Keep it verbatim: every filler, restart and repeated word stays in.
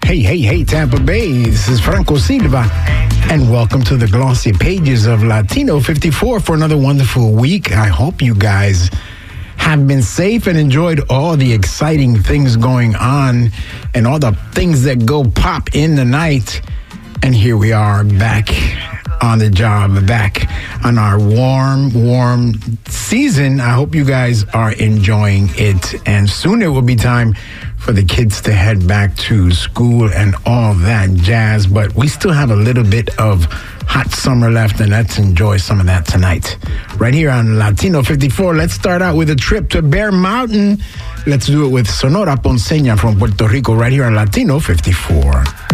Hey, hey, hey, Tampa Bay. This is Franco Silva. And welcome to the glossy pages of Latino fifty-four for another wonderful week. I hope you guys have been safe and enjoyed all the exciting things going on and all the things that go pop in the night. And here we are back on the job, back on our warm, warm season. I hope you guys are enjoying it. And soon it will be time for the kids to head back to school and all that jazz. But we still have a little bit of hot summer left, and let's enjoy some of that tonight. Right here on Latino fifty-four, let's start out with a trip to Bear Mountain. Let's do it with Sonora Ponceña from Puerto Rico right here on Latino fifty-four.